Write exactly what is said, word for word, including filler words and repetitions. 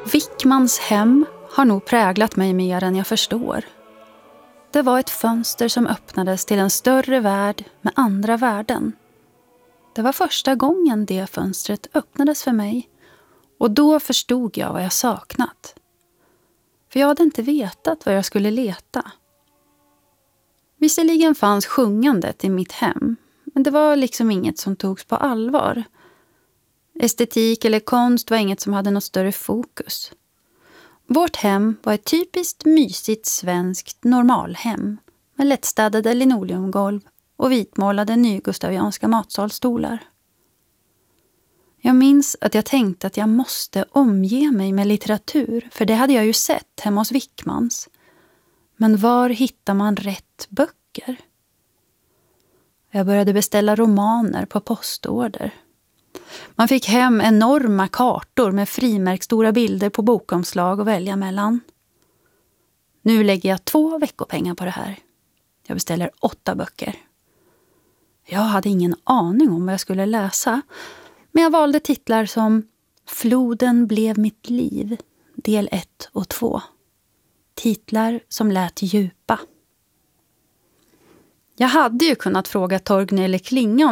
Wickmans hem har nog präglat mig mer än jag förstår. Det var ett fönster som öppnades till en större värld med andra värden. Det var första gången det fönstret öppnades för mig, och då förstod jag vad jag saknat. För jag hade inte vetat vad jag skulle leta. Visserligen fanns sjungandet i mitt hem, men det var liksom inget som togs på allvar. Estetik eller konst var inget som hade något större fokus. Vårt hem var ett typiskt mysigt svenskt normalhem med lättstädade linoleumgolv och vitmålade nygustavianska matsalstolar. Jag minns att jag tänkte att jag måste omge mig med litteratur, för det hade jag ju sett hemma hos Wickmans. Men var hittar man rätt böcker? Jag började beställa romaner på postorder. Man fick hem enorma kartor med frimärkstora bilder på bokomslag att välja mellan. Nu lägger jag två veckopengar på det här. Jag beställer åtta böcker. Jag hade ingen aning om vad jag skulle läsa, men jag valde titlar som Floden blev mitt liv, del ett och två. Titlar som lät djupa. Jag hade ju kunnat fråga Torgny eller Klinga